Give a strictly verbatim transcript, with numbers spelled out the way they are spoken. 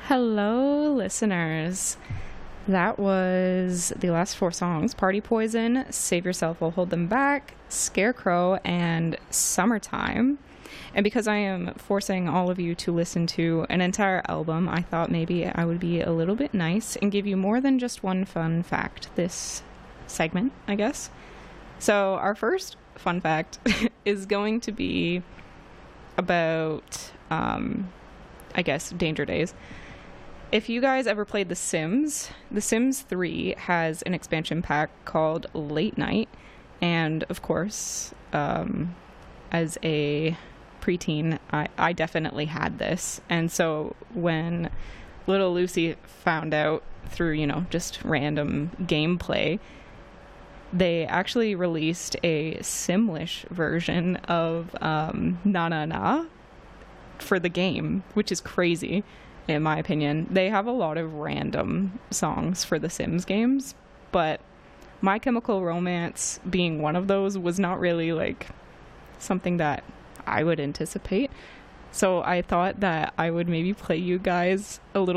Hello, listeners. That was the last four songs: Party Poison, Save Yourself, Will Hold Them Back, Scarecrow, and Summertime. And because I am forcing all of you to listen to an entire album, I thought maybe I would be a little bit nice and give you more than just one fun fact this segment, I guess. So our first fun fact is going to be about, um, I guess, Danger Days. If you guys ever played The Sims, The Sims three has an expansion pack called Late Night. And of course, um, as a preteen, I, I definitely had this. And so when little Lucy found out through, you know, just random gameplay, they actually released a Simlish version of um, Na Na Na for the game, which is crazy. In my opinion, they have a lot of random songs for the Sims games, but My Chemical Romance being one of those was not really like something that I would anticipate. So I thought that I would maybe play you guys a little